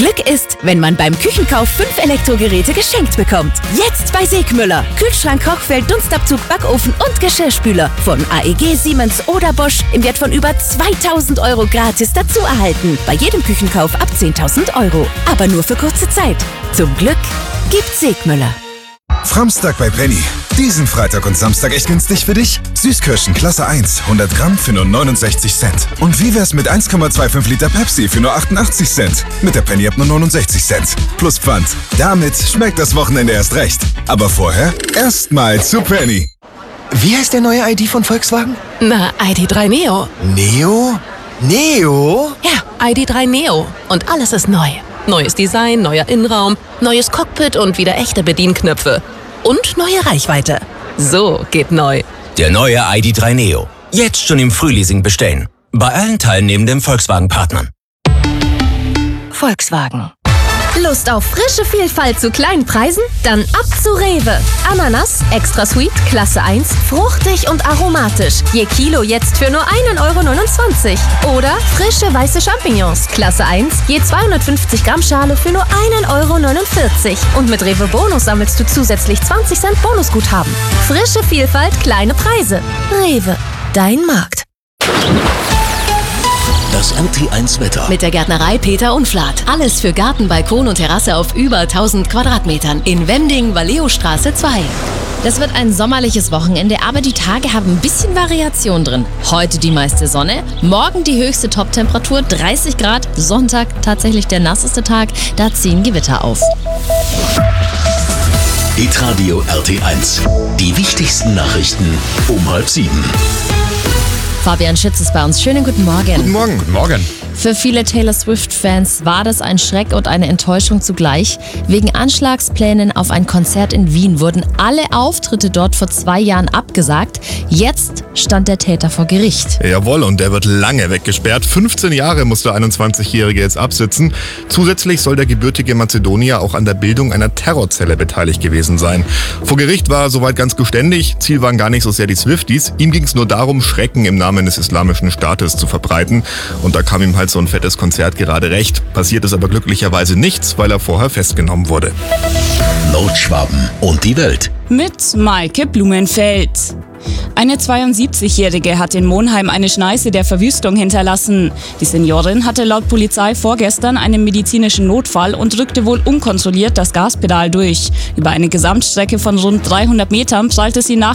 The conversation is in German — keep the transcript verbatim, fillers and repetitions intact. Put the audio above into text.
Glück ist, wenn man beim Küchenkauf fünf Elektrogeräte geschenkt bekommt. Jetzt bei Segmüller. Kühlschrank, Kochfeld, Dunstabzug, Backofen und Geschirrspüler von A E G, Siemens oder Bosch im Wert von über zweitausend Euro gratis dazu erhalten. Bei jedem Küchenkauf ab zehntausend Euro. Aber nur für kurze Zeit. Zum Glück gibt's Segmüller. Framstag bei Penny. Diesen Freitag und Samstag echt günstig für dich? Süßkirschen Klasse eins, hundert Gramm für nur neunundsechzig Cent. Und wie wär's mit eins Komma fünfundzwanzig Liter Pepsi für nur achtundachtzig Cent? Mit der Penny ab nur neunundsechzig Cent. Plus Pfand. Damit schmeckt das Wochenende erst recht. Aber vorher erstmal zu Penny. Wie heißt der neue I D von Volkswagen? Na, I D drei Neo. Neo? Neo? Ja, I D drei Neo. Und alles ist neu. Neues Design, neuer Innenraum, neues Cockpit und wieder echte Bedienknöpfe. Und neue Reichweite. So geht neu. Der neue I D drei Neo. Jetzt schon im Frühleasing bestellen. Bei allen teilnehmenden Volkswagen-Partnern. Volkswagen. Lust auf frische Vielfalt zu kleinen Preisen? Dann ab zu Rewe. Ananas, extra sweet, Klasse eins, fruchtig und aromatisch. Je Kilo jetzt für nur ein Euro neunundzwanzig. Oder frische weiße Champignons, Klasse eins, je zweihundertfünfzig Gramm Schale für nur ein Euro neunundvierzig. Und mit Rewe Bonus sammelst du zusätzlich zwanzig Cent Bonusguthaben. Frische Vielfalt, kleine Preise. Rewe, dein Markt. Das R T eins Wetter. Mit der Gärtnerei Peter Unflat. Alles für Garten, Balkon und Terrasse auf über tausend Quadratmetern. In Wending, Valleostraße zwei. Das wird ein sommerliches Wochenende, aber die Tage haben ein bisschen Variation drin. Heute die meiste Sonne, morgen die höchste Toptemperatur, dreißig Grad. Sonntag tatsächlich der nasseste Tag, da ziehen Gewitter auf. Hitradio R T eins. Die wichtigsten Nachrichten um halb sieben. Fabian Schütz ist bei uns. Schönen guten Morgen. Guten Morgen. Guten Morgen. Für viele Taylor Swift-Fans war das ein Schreck und eine Enttäuschung zugleich. Wegen Anschlagsplänen auf ein Konzert in Wien wurden alle Auftritte dort vor zwei Jahren abgesagt. Jetzt stand der Täter vor Gericht. Jawohl, und der wird lange weggesperrt. fünfzehn Jahre muss der einundzwanzigjährige jetzt absitzen. Zusätzlich soll der gebürtige Mazedonier auch an der Bildung einer Terrorzelle beteiligt gewesen sein. Vor Gericht war er soweit ganz geständig. Ziel waren gar nicht so sehr die Swifties. Ihm ging es nur darum, Schrecken im Namen des Islamischen Staates zu verbreiten. Und da kam ihm halt so ein fettes Konzert gerade recht. Passiert ist aber glücklicherweise nichts, weil er vorher festgenommen wurde. Nordschwaben und die Welt. Mit Maike Blumenfeld. Eine zweiundsiebzigjährige hat in Monheim eine Schneise der Verwüstung hinterlassen. Die Seniorin hatte laut Polizei vorgestern einen medizinischen Notfall und rückte wohl unkontrolliert das Gaspedal durch. Über eine Gesamtstrecke von rund dreihundert Metern prallte sie nach